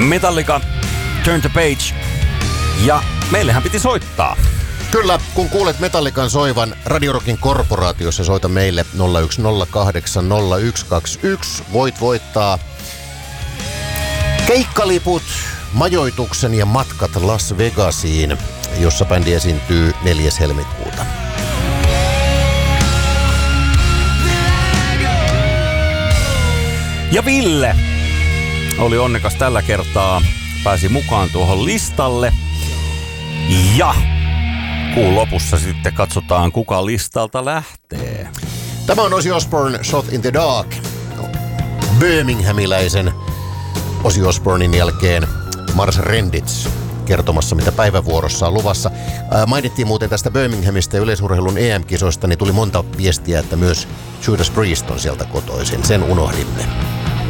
Metallica, Turn the Page. Ja meillehän piti soittaa. Kyllä, kun kuulet Metallican soivan Radio Rockin korporaatiossa, soita meille 01080121. Voit voittaa keikkaliput, majoituksen ja matkat Las Vegasiin, jossa bändi esiintyy 4. helmikuuta. Ja Ville oli onnekas tällä kertaa. Pääsi mukaan tuohon listalle. Ja kuun lopussa sitten katsotaan, kuka listalta lähtee. Tämä on Ozzy Osbourne, Shot in the Dark. Birminghamiläisen Ozzy Osbournin jälkeen Mars Rendits kertomassa, mitä päivävuorossa on luvassa. Mainittiin muuten tästä Birminghamista ja yleisurheilun EM-kisoista, niin tuli monta viestiä, että myös Judas Priest on sieltä kotoisin. Sen unohdimme.